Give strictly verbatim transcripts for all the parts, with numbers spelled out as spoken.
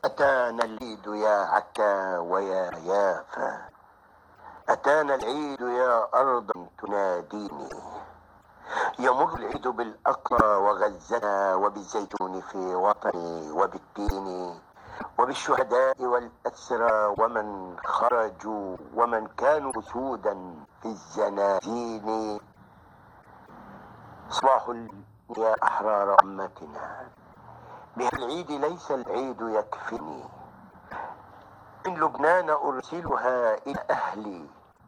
أتانا العيد يا عكا ويا يافا، أتانا العيد يا أرضا تناديني. يمر العيد بالأقصى وغزتنا وبالزيتون في وطني وبالتين وبالشهداء والأسرى ومن خرجوا ومن كانوا أسودا في الزنازين. صباح يا أحرار أمتنا، بهذا العيد ليس العيد يكفيني. من لبنان أرسلها إلى أهلي،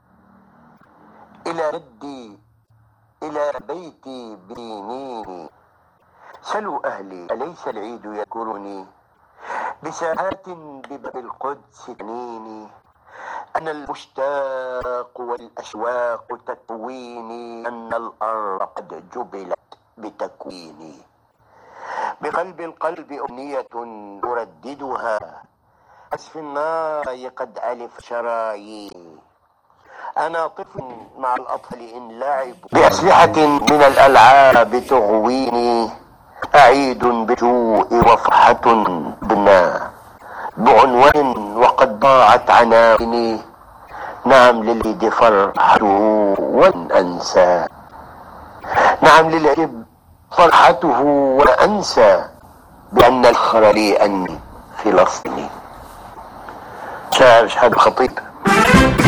إلى جدي، إلى بيتي بنيني. سلوا أهلي أليس العيد يذكرني بساعات بباب القدس تنيني. أنا المشتاق والأشواق تكويني، أن الأرض قد جبلت بتكويني. بقلب القلب أمنية أرددها، في النار قد ألف شراييني. أنا طفل مع الأطفال إن لعبوا بأسلحة من الألعاب تغويني. أعيد بجوء وفرحة بنا بعنوان وقد ضاعت عناويني. نعم للعيد فرحته ولن أنسى، نعم للعيد فرحته ولا أنسى بأن الخر لي أن فلسطيني. شاعر شحاد الخطيب.